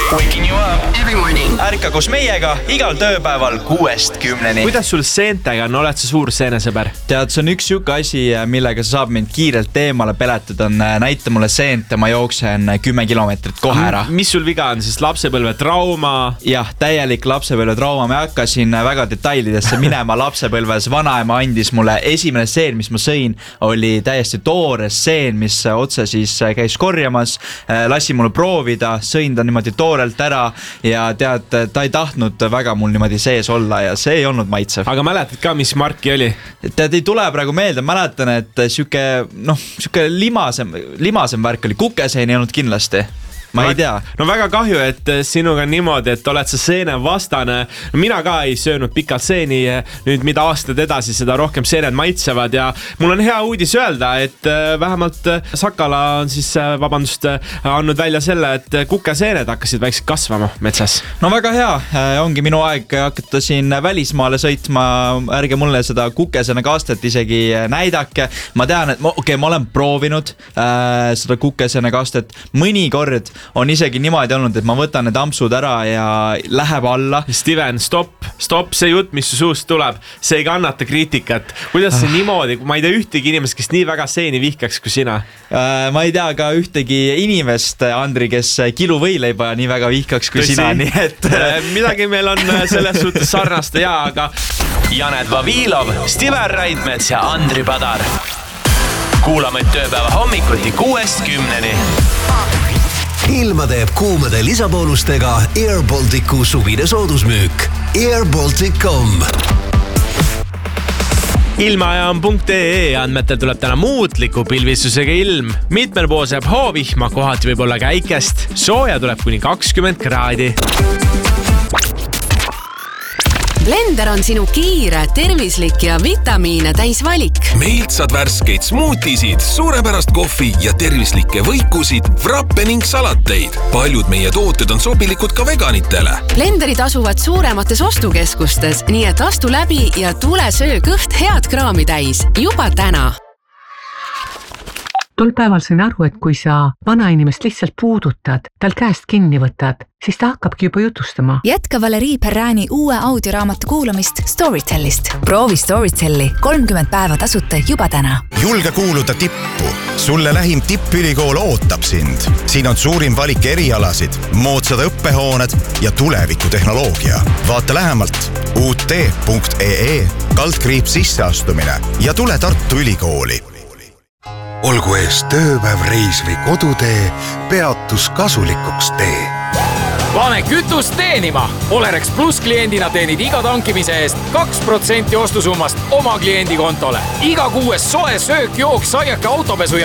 Waking you up every morning. Ärka koos meiega igal tööpäeval 6-10. Kuidas sul seentega on? Oled sa suur seenesõber? Tead, see on üks siuke asi, millega sa saab mind kiirelt eemale peletada, on näita mulle seent ja ma jooksen 10 kilomeetrit kohe ära. Mis sul viga on? Siis lapsepõlve trauma? Jah, täielik lapsepõlve trauma. Me hakkasin väga detailidesse minema lapsepõlves. Vanaema andis mulle esimene seen, mis ma sõin, oli täiesti toores seen, mis otse siis käis korjamas. Lasi mulle proovida, sõin ta niimoodi toorelt ära ja tead, ta ei tahtnud väga mul niimoodi sees olla ja see ei olnud maitsev. Aga mäletad ka, mis marki oli? Tead, ei tule praegu meelde, mäletan, et siuke limasem värk oli, kukeseen ei olnud kindlasti. Ma ei tea. No väga kahju, et sinuga on niimoodi, et oled sa seene vastane. Mina ka ei söönud pikalt seeni, nüüd mida aastad edasi, seda rohkem seened maitsevad ja mul on hea uudis öelda, et vähemalt Sakala on siis, andnud välja selle, et kukeseened hakkasid väikselt kasvama metsas. No väga hea, ongi minu aeg hakata siin välismaale sõitma, ärge mulle seda kukesene kastet isegi näidake. Ma tean, et ma olen proovinud seda kukesene kastet mõnikord. On isegi niimoodi olnud, et ma võtan need ampsud ära ja läheb alla. Steven, stopp, see jutt, mis su suust tuleb, see ei kannata kriitikat. Kuidas see niimoodi, ma ei tea ühtegi inimest, kes nii väga seeni vihkaks kui sina? Ma ei tea ka ühtegi inimest, Andri, kes kilu võileiba nii väga vihkaks kui sina, nii et midagi meil on selles suhtes sarnast ja aga Janet Vavilov, Steven Raidmets ja Andri Padar. Kuulame tööpäeva hommikuti 6-10. Ilma teeb kuumade lisaboonustega Air Balticu suvine soodusmüük. airbaltic.com Ilmaajaam.ee andmetel tuleb täna muutliku pilvisusega ilm. Mitmel pool saab hoovihma, kohati võib olla käikest. Sooja tuleb kuni 20 kraadi. Blender on sinu kiire, tervislik ja vitamiine täis valik. Meilt saad värskeid smoothisid, suurepärast kohvi ja tervislikke võikusid, frappe ning salateid. Paljud meie tooted on sobilikud ka veganitele. Blenderid asuvad suuremates ostukeskustes, nii et astu läbi ja tule söö kõht head kraami täis. Juba täna. Tol päeval sain aru, et kui sa vanainimest lihtsalt puudutad, tal käest kinni võtad, siis ta hakkabki juba jutustama. Jätka Valerii Perrani uue audioraamatu kuulamist Storytellist. Proovi Storytelli 30 päeva tasuta juba täna. Julge kuuluda tippu. Sulle lähim tippülikool ootab sind. Siin on suurim valik erialasid, moodsad õppehooned ja tulevikutehnoloogia. Vaata lähemalt ut.ee /sisseastumine ja tule Tartu Ülikooli. Olgu ees tööpäev, reis või kodutee, peatus kasulikuks tee. Pane kütust teenima! Olerex Plus kliendina teenid iga tankimise eest 2% ostusummast oma kliendi kontole. Iga 6 soe söök, jook, saiake, autopesu ja